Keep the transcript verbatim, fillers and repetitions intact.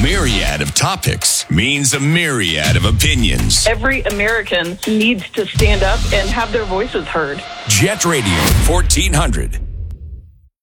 myriad of topics means a myriad of opinions. Every American needs to stand up and have their voices heard. Jet Radio fourteen hundred.